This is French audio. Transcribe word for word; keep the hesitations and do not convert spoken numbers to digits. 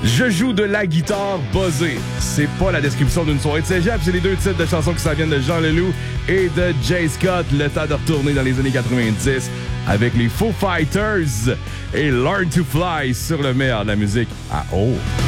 Je joue de la guitare buzzée. C'est pas la description d'une soirée de cégep, c'est les deux titres de chansons qui s'en viennent de Jean Leloup et de Jay Scott. Le temps de retourner dans les années quatre-vingt-dix avec les Foo Fighters et Learn to Fly sur le meilleur de la musique à haut.